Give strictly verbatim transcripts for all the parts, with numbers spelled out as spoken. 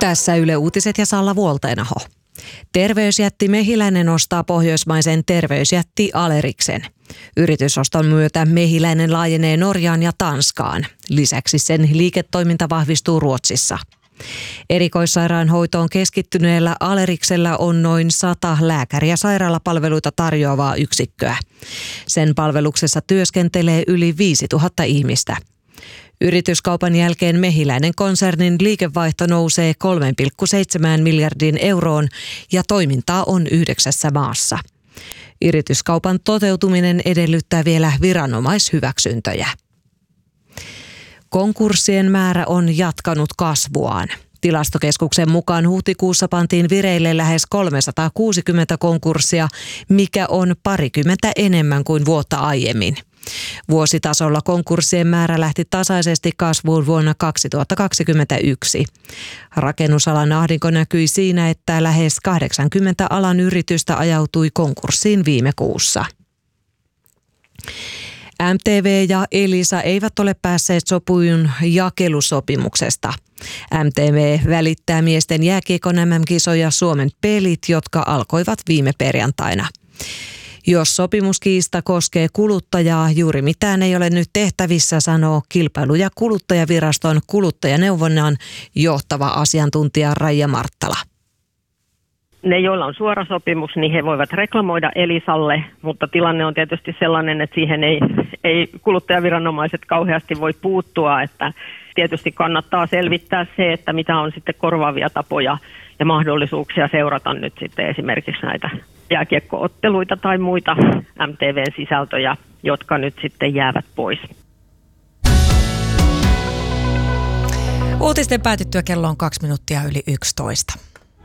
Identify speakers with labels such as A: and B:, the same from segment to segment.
A: Tässä Yle Uutiset ja Salla Vuoltenaho. Terveysjätti Mehiläinen ostaa pohjoismaisen terveysjätti Aleriksen. Yritysoston myötä Mehiläinen laajenee Norjaan ja Tanskaan. Lisäksi sen liiketoiminta vahvistuu Ruotsissa. Erikoissairaanhoitoon keskittyneellä Aleriksellä on noin sata lääkäri- ja sairaalapalveluita tarjoavaa yksikköä. Sen palveluksessa työskentelee yli viisituhatta ihmistä. Yrityskaupan jälkeen Mehiläinen konsernin liikevaihto nousee kolme pilkku seitsemän miljardin euroon ja toimintaa on yhdeksässä maassa. Yrityskaupan toteutuminen edellyttää vielä viranomaishyväksyntöjä. Konkurssien määrä on jatkanut kasvuaan. Tilastokeskuksen mukaan huhtikuussa pantiin vireille lähes kolmesataakuusikymmentä konkurssia, mikä on parikymmentä enemmän kuin vuotta aiemmin. Vuositasolla konkurssien määrä lähti tasaisesti kasvuun vuonna kaksituhattakaksikymmentäyksi. Rakennusalan ahdinko näkyi siinä, että lähes kahdeksankymmentä alan yritystä ajautui konkurssiin viime kuussa. M T V ja Elisa eivät ole päässeet sopuun jakelusopimuksesta. M T V välittää miesten jääkiekon M M-kisoja Suomen pelit, jotka alkoivat viime perjantaina. Jos sopimuskiista koskee kuluttajaa, juuri mitään ei ole nyt tehtävissä, sanoo Kilpailu- ja kuluttajaviraston kuluttajaneuvonnan johtava asiantuntija Raija Marttala.
B: Ne, joilla on suora sopimus, niin he voivat reklamoida Elisalle, mutta tilanne on tietysti sellainen, että siihen ei, ei kuluttajaviranomaiset kauheasti voi puuttua, että tietysti kannattaa selvittää se, että mitä on sitten korvaavia tapoja ja mahdollisuuksia seurata nyt sitten esimerkiksi näitä jääkiekko-otteluita tai muita M T V:n sisältöjä, jotka nyt sitten jäävät pois.
C: Uutisten päätyttyä kello on kaksi minuuttia yli yksitoista.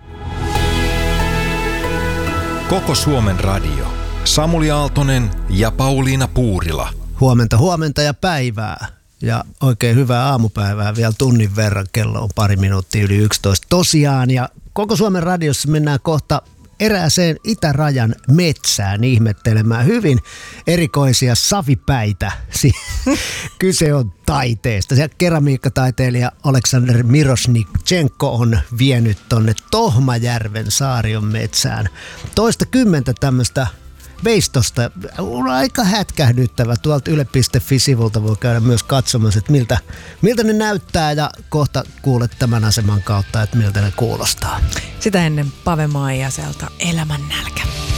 D: Koko Suomen radio. Samuli Aaltonen ja Pauliina Puurila.
E: Huomenta, huomenta ja päivää. Ja oikein hyvää aamupäivää vielä tunnin verran. Kello on pari minuuttia yli yksitoista tosiaan. Ja Koko Suomen radiossa mennään kohta erääseen itärajan metsään ihmettelemään hyvin erikoisia savipäitä. Kyse on taiteesta. Se keramiikkataiteilija Oleksandr Mirosnikchenko on vienyt tonne Tohmajärven Saarion metsään toista kymmentä tämmöistä veistosta. On aika hätkähdyttävä. Tuolta yle piste fi-sivulta voi käydä myös katsomassa, että miltä, miltä ne näyttää, ja kohta kuulet tämän aseman kautta, että miltä ne kuulostaa.
C: Sitä ennen Pave Maijaselta Elämän nälkä.